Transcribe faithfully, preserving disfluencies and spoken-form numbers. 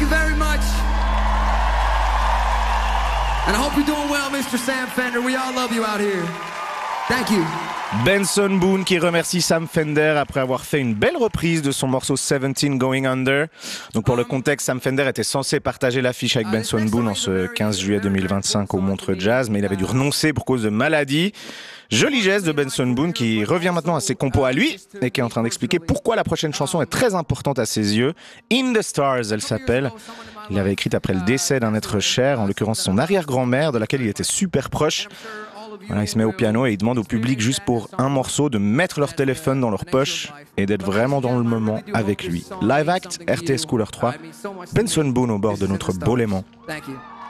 you very much. And I hope you're doing well, mister Sam Fender. We all love you out here. Thank you. Benson Boone qui remercie Sam Fender après avoir fait une belle reprise de son morceau dix-sept Going Under. Donc pour le contexte, Sam Fender était censé partager l'affiche avec Benson Boone en ce quinze juillet deux mille vingt-cinq au Montreux Jazz, mais il avait dû renoncer pour cause de maladie. Joli geste de Benson Boone qui revient maintenant à ses compos à lui et qui est en train d'expliquer pourquoi la prochaine chanson est très importante à ses yeux. In the Stars, elle s'appelle. Il l'avait écrite après le décès d'un être cher, en l'occurrence son arrière-grand-mère, de laquelle il était super proche. Voilà, il se met au piano et il demande au public, juste pour un morceau, de mettre leur téléphone dans leur poche et d'être vraiment dans le moment avec lui. Live Act, R T S Cooler trois, Benson Boone au bord de notre beau Léman.